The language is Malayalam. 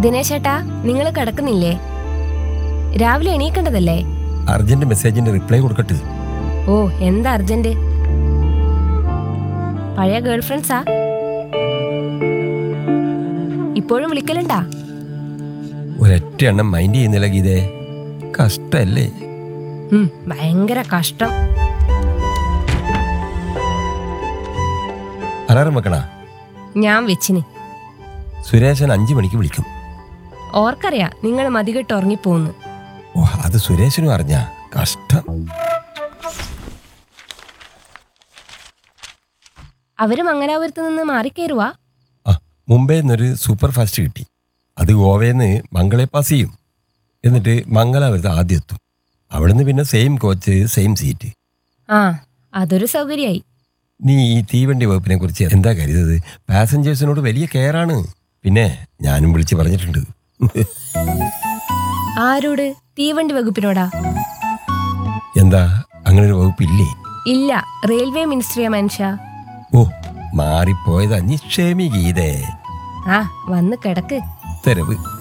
ദിനേശേട്ടാ, നിങ്ങൾ കിടക്കുന്നില്ലേ? രാവിലെ എണീക്കേണ്ടതല്ലേ? അർജന്റ് മെസ്സേജിന്റെ റിപ്ലൈ കൊടുക്കട്ടെ. ഓ, എന്താ അർജന്റ്? പഴയ ഗേൾ ഫ്രണ്ട്സാ? ഇപ്പോഴും വിളിക്കലുണ്ടാ? ഒരൊറ്റ എണ്ണം മൈൻഡ് ചെയ്യുന്നില്ല ഗീതേ. കഷ്ടല്ലേ? ഭയങ്കര കഷ്ടം. അലാറം വെക്കണ? ഞാൻ വെച്ചിന്. സുരേഷൻ 5 മണിക്ക് വിളിക്കും. ഓർക്കറിയാ നിങ്ങൾ മതികെട്ട് ഉറങ്ങിപ്പോന്ന്. ഓ, അത് സുരേഷനും അറിഞ്ഞ കഷ്ടം. അവര് മംഗലാപുരത്ത് നിന്ന് മാറിക്കയറുവാ? മുംബൈ നിന്നൊരു സൂപ്പർ ഫാസ്റ്റ് കിട്ടി. അത് ഗോവയിൽ മംഗളെ പാസ് ചെയ്യും. എന്നിട്ട് മംഗലാപുരത്ത് ആദ്യം എത്തും. അവിടുന്ന് പിന്നെ സെയിം കോച്ച്, സെയിം സീറ്റ്. അതൊരു സൗകര്യായി. നീ ഈ തീവണ്ടി വകുപ്പിനെ കുറിച്ച് എന്താ കരുതത്? പാസഞ്ചേഴ്സിനോട് വലിയ കെയറാണ്. പിന്നെ ഞാനും വിളിച്ച് പറഞ്ഞിട്ടുണ്ട്. ആരോട്? തീവണ്ടി വകുപ്പിനോടാ? എന്താ, അങ്ങനെ ഒരു വകുപ്പില്ലേ? ഇല്ല, റെയിൽവേ മിനിസ്ട്രിയാ മനുഷ്യ. ഓ, മാറിപ്പോയതാ. നീ ക്ഷമി ഗീതേ. വന്ന് കിടക്ക്. ഉത്തരവ്.